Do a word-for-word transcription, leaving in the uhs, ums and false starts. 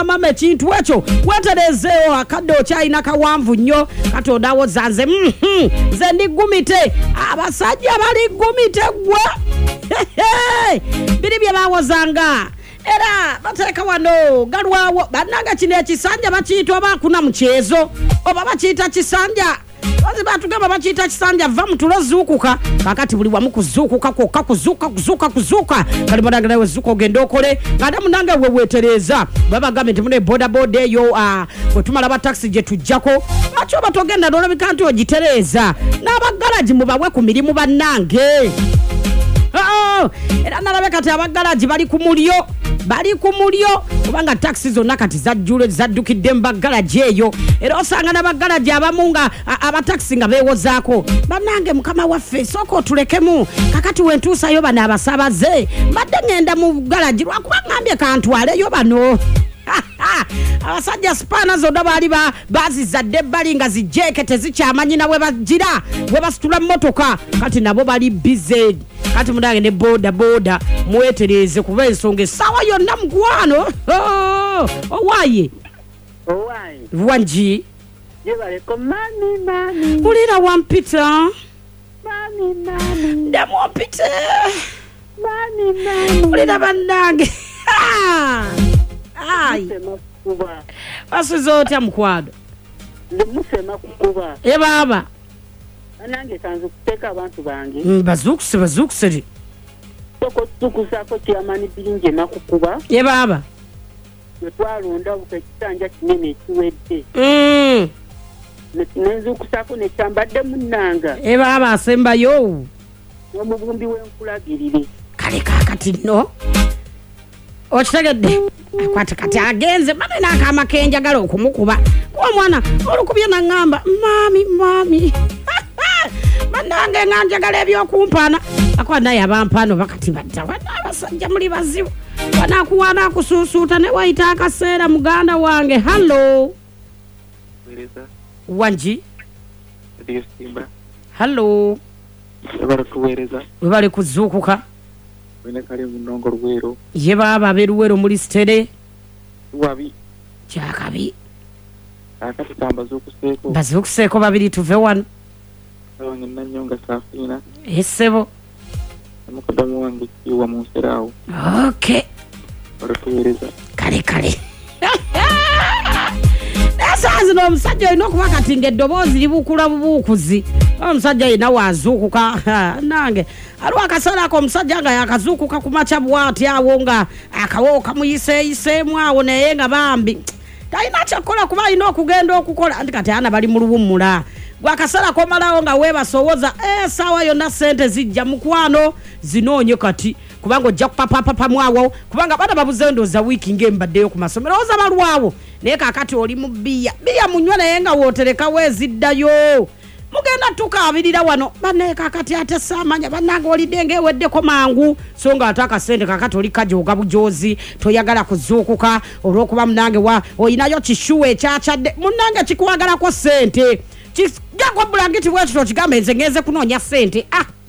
mama ekintu ekyo weterezeewo akadde okyalina kawanvu nnyo katonda wo zanze mhm nze ndigumite abasajja bali gumite gwe biri bye bawozanga era bateeka wano galwawo bannanga kino ekisanja bakiyita bakuna mu kyezo oba bakiyita kisanja bazi batugamba bakiyita kisanja va mutulo zuukuka kakati buli wamu kuzuukuka kwokka kuzuuka kuzuuka kuzuuka kali munange nawe zuuka ogenda okole ng'ate munange weweetereza babagambe nti mune boda boda eyo bwe tumala ba taxi gye tujjako lwaki oba togenda n'olabika nti ogitereeza n'abagalaji mubawe ku mirimu bannange era nalabe kati abagalaji bali ku mulyo bali ku mulyo kubanga taxi zonna kati zajjule zaddukidde mu bagalaji eyo era osanga n'abagalaji abamu nga abataxi nga beewozaako bannange mukama waffe sooka otulekemu kakati wentuusayo bano abasaabaze mbadde ngenda mu galaji lwakuba ngambye kantwaleyo bano abasajja sipaana zonna baali bazizadde ebbali nga zijjeeke tezikyamanyina we bagira we basitula mmotoka kati nabo bali bize kati munange ne boda boda mwetereze kuba ensonga essaawa yonna mugwano owaye owaye wanji yebaleko mami mami ulira wampita mami mami ndamumpite mami mami ulira bannange ai kuba basuze otya mukwano ndimusema kukuba ye baba nange kanze kuteeka abantu bange bazuukuse bazuukuse toko tukusako kyamani birinje nakukuba ye baba twalonda ekisanja kinene ekiwedde mm nenzukusako nekyambadde munnanga ye baba asembayo omubumbi w'enkulagirire kale kakati nno okitegedde kwate kati agenze mame n'akaama kenjagala okumukuba kuba mwana olukubye naŋŋamba mami mami bannange nga njagala ebyokumpaana akuba naye abampaano bakati badda wadde abasajja muli bazibu wanaakuwaana akusuusuuta ne wayita akaseera muganda wange hallo wanji hallo webale kuzuukuka wene kale munongo Luweero ye baba abeeruweero muli sitere wabi kyakabi akati tambaza okuseeko bazuukuseeko babiri tuve wano wange nanyonga Safiina essebo mukodamu wange kiwa mu nseraawo okay olutuweereza kale kale nasazi n'omusajja olina okuba kati ng'eddoboozi libukula bubuukuzi omusajja yina waazuukuka nange aliwo akaseera ako omusajja nga yakazuukuka ku makya bw'ati awo nga akawo kamuyiseeyiseemu awo naye nga bambi talina kyakkola kuba alina okugenda okukola anti kati ana bali mu luwummula gwakaseera komalawo nga weebasowoza esaawa yonna ssente zijja mukwano zinoonye kati kubanga ojja kupapapapamu awo kubanga bana babuze ndooza wiiki ng'embaddeyo ku masomero oza balwawo naye kaakati oli mu bbiya bbiya munywa naye nga wooterekawo eziddayo mugenda tukaabirira wano bannaye kaakati ate saamanya bannange olidde ng'eweddeko mangu so nga ate akasente kaakati oli kajooga bujoozi toyagala kuzuukuka olw'okuba munange wa oyinayo kishuwa ekyakyadde munnange kikuwagalako ssente kijjako bulangiti bwekito kigambe nze ngenze kunoonya ssente ah